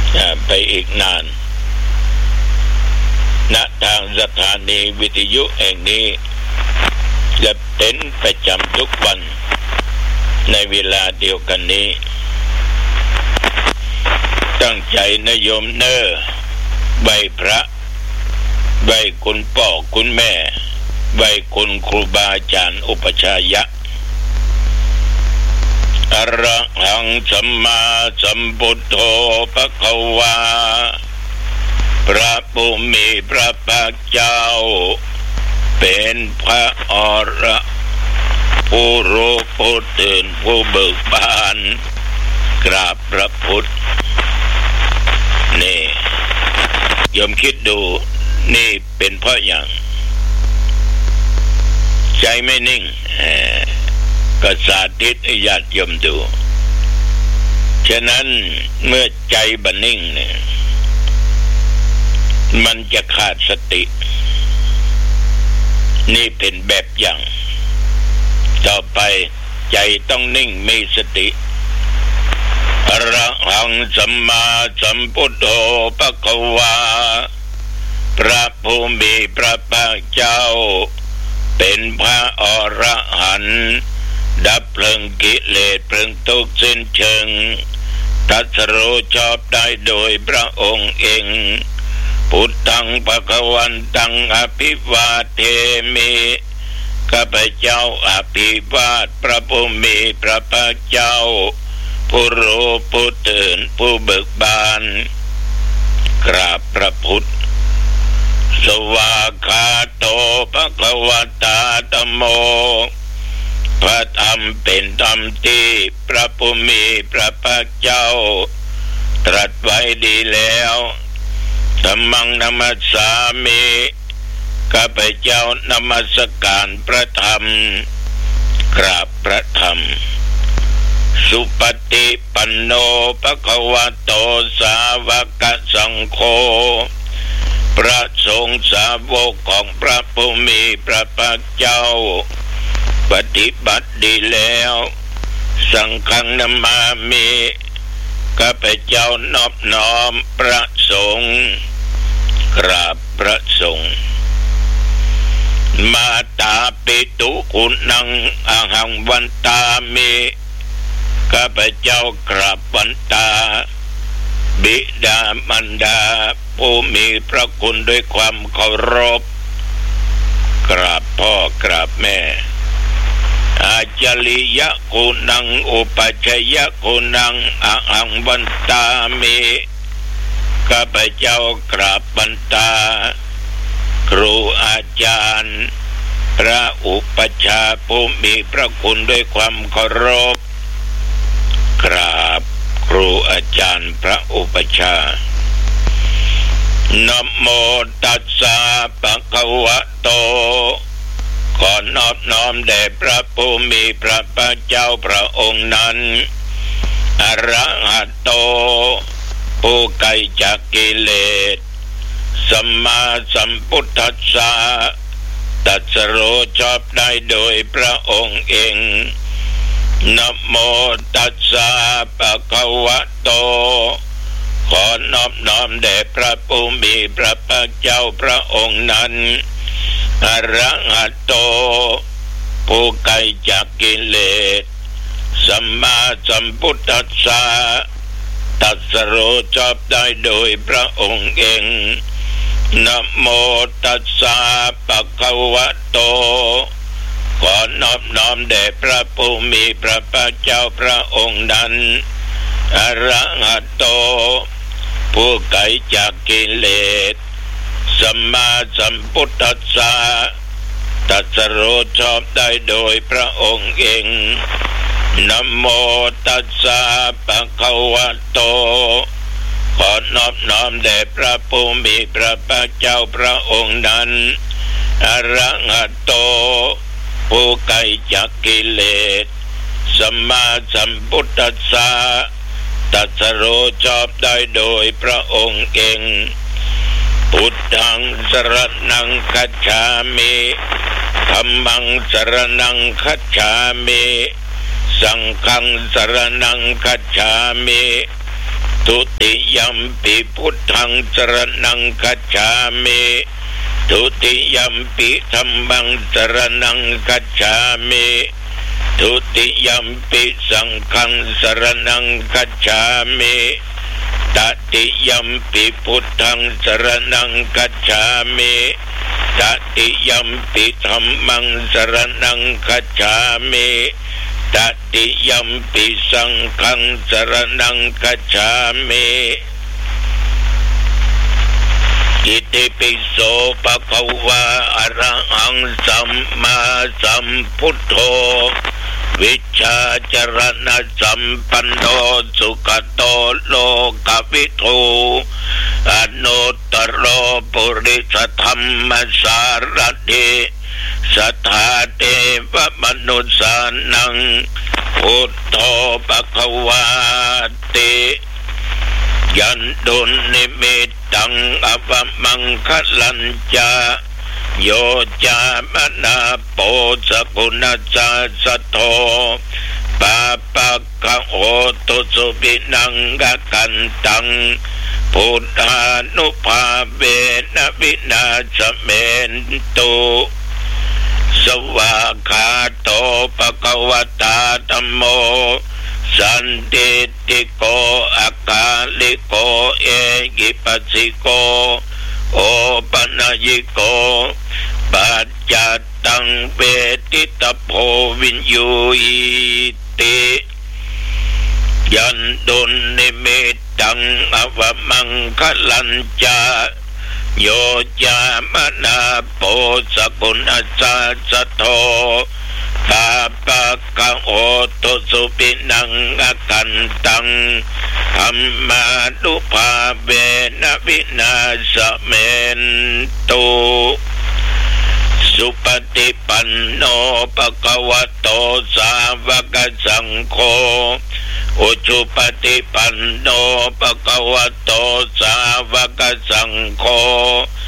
ไปอีกนานณทางสถานีวิทยุแห่งนี้จะเป็นประจำทุกวันในเวลาเดียวกันนี้ตั้งใจนะโยมเนอไหว้พระไหว้คุณพ่อคุณแม่ไหว้คุณครูบาอาจารย์อุปชายะอะระหังสัมมาสัมพุทโธภควาพระผู้มีพระภาคเจ้าเป็นพระอรหันต์ผู้รู้ผู้ตื่นผู้เบิกบานกราบพระพุทธนี่โยมคิดดูนี่เป็นเพราะอย่างใจไม่นิ่งก็สาธิตให้ญาติโยมดูฉะนั้นเมื่อใจบันนิ่งเนี่ยมันจะขาดสตินี่เป็นแบบอย่างต่อไปใจต้องนิ่งมีสติอะระหังสัมมาสัมพุทโธภควาพระผู้มีพระภาคเจ้าเป็นพระอรหันต์ดับเพลิงกิเลสเพลิงทุกข์สิ้นเชิงตรัสรู้ชอบได้โดยพระองค์เองพุทธังภวันตังอภิวาเทมิข้าพเจ้าอภิวาทพระผู้มีพระภาคเจ้าผู้รู้ผู้ตื่นผู้เบิกบานกราบพระพุทธสวากขาโตภควตาธัมโมพระธรรมเป็นธรรมที่พระผู้มีพระภาคเจ้าตรัสไว้ดีแล้วธัมมังนัมมัสสามิข้าพเจ้านมัสการพระธรรมกราบพระธรรมสุปฏิปันโนภควโตสาวกสังโฆพระสงฆ์สาวกของพระผู้มีพระภาคเจ้าปฏิบัติดีแล้วสังฆังนามามิข้าพเจ้านอบน้อมพระสงฆ์กราบพระสงฆ์มาตาปิตุคุณังอหังวันตามิข้าพเจ้ากราบวันตาบิดามารดาผู้มีพระคุณด้วยความเคารพกราบพ่อกราบแม่อาจาริยะคุณังอุปัชยะคุณังอหังวันตามิข้าพเจ้ากราบวันตาครูอาจารย์พระอุปัชฌาย์ผู้มีพระคุณด้วยความเคารพกราบครูอาจารย์พระอุปัชฌาย์นะโมตัสสะภะคะวะโตขอนอบน้อมแด่พระผู้มีพระภาคเจ้าพระองค์นั้นอะระหะโตผู้ไกลจากกิเลสสัมมาสัมพุทธัสสะตรัสรู้ชอบได้โดยพระองค์เองนะโมตัสสะภะคะวะโตขอนอบน้อมแด่พระผู้มีพระภาคเจ้าพระองค์นั้นอะระหะโตผู้ไกลจากกิเลสสัมมาสัมพุทธัสสะตรัสรู้ชอบได้โดยพระองค์เองนะโมตัสสะภะคะวะโตขอนอบน้อมแด่พระผู้มีพระภาคเจ้าพระองค์นั้นอะระหะโตผู้ไกลจากกิเลสสัมมาสัมพุทธัสสะตรัสรู้ชอบได้โดยพระองค์เองนะโมตัสสะภะคะวะโตขอนอบน้อมแด่พระผู้มีพระภาคเจ้าพระองค์นั้นอะระหะโตผู้ไกลจากกิเลสสัมมาสัมพุทธัสสะตรัสรู้ชอบได้โดยพระองค์เองพุทธังสรณังคัจฉามิธัมมังสรณังคัจฉามิสังฆังสรณังคัจฉามิทุติยัมปิพุทธังสรณังคัจฉามิทุติยัมปิธัมมังสรณังคัจฉามิทุติยัมปิสังฆังสรณังคัจฉามิตติยัมปิพุทธังสรณังคัจฉามิตติยัมปิธัมมังสรณังคัจฉามิตติยัมปิสังฆังสรณังคัจฉามิอิติปิโสภะคะวะอะระหังสัมมาสัมพุทโธวิชชาจรณะสัมปันโนสุขโตโลกวิทูอนุตตรปุริสธรรมสารถิสัทธาเทวมนุสสานังพุทโธภะคะวะติยันตุนิมิตตังอวมังคลัญจาโยจามนาโปสกุณจัสสโธปาปะกะโหตุสุปินังกะกันตังพุทธานุภาเวนะวินาศเมนตุสวากขาโตภะคะวตาธัมโมสันติติโกอากาลิโกเอกิปัสสิโกโอปัญญิโกปัจจัตตังเวทิตโพวินยูอิติยันตุนิมิตตังอวมังคลัญจาโยจามนาโปสกุณจัสสโธปาปะกะโหตุสุปินังอกันตังธัมมานุภาเวนะวินาศเมนตุสุปฏิปันโนภะคะวะโตสาวกสังโฆอุชุปฏิปันโนภะคะวะโตสาวกสังโฆ